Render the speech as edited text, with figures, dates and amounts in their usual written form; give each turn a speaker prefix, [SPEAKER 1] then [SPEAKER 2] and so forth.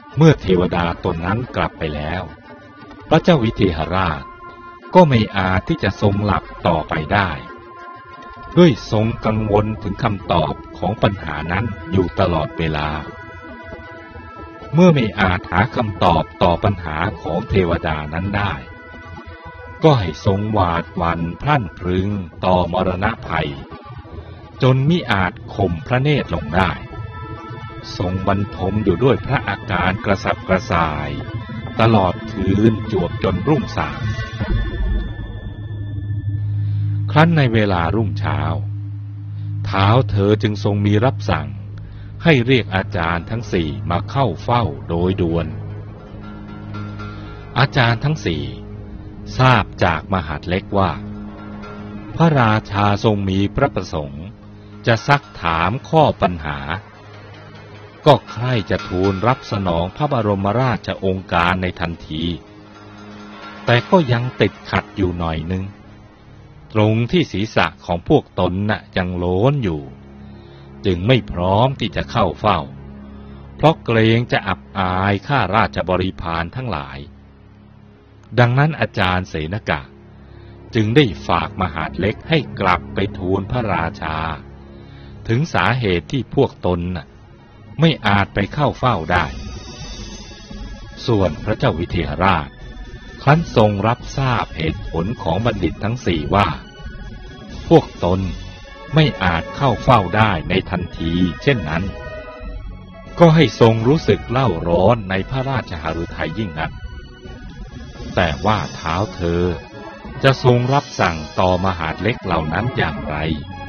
[SPEAKER 1] เมื่อเทวดาตนนั้นกลับไปแล้วพระเจ้าวิเทหราชก็ไม่อาจที่จะทรงหลับต่อไปได้ด้วยทรงกังวลถึงคำตอบของปัญหานั้นอยู่ตลอดเวลาเมื่อไม่อาจหาคำตอบต่อปัญหาของเทวดานั้นได้ก็ให้ทรงหวาดหวั่นพรั่นพรึงต่อมรณะภัยจนมิอาจข่มพระเนตรลงได้ทรงบรรทมอยู่ด้วยพระอาการกระสับกระส่ายตลอดคืนจวบจนรุ่งสางครั้นในเวลารุ่งเช้าท้าวเธอจึงทรงมีรับสั่งให้เรียกอาจารย์ทั้งสี่มาเข้าเฝ้าโดยด่วนอาจารย์ทั้งสี่ทราบจากมหาดเล็กว่าพระราชาทรงมีพระประสงค์จะซักถามข้อปัญหาก็ใคร่จะทูลรับสนองพระบรมราชโองการในทันทีแต่ก็ยังติดขัดอยู่หน่อยนึงตรงที่ศีรษะของพวกตนน่ะยังโล้นอยู่จึงไม่พร้อมที่จะเข้าเฝ้าเพราะเกรงจะอับอายข้าราชบริพารทั้งหลายดังนั้นอาจารย์เสนกะจึงได้ฝากมหาดเล็กให้กลับไปทูลพระราชาถึงสาเหตุที่พวกตนน่ะไม่อาจไปเข้าเฝ้าได้ส่วนพระเจ้าวิเทหราชครั้นทรงรับทราบเหตุผลของบัณฑิตทั้งสี่ว่าพวกตนไม่อาจเข้าเฝ้าได้ในทันทีเช่นนั้นก็ให้ทรงรู้สึกเล่าร้อนในพระราชหฤทัยยิ่งนักแต่ว่าท้าวเธอจะทรงรับสั่งต่อมหาดเล็กเหล่านั้นอย่างไร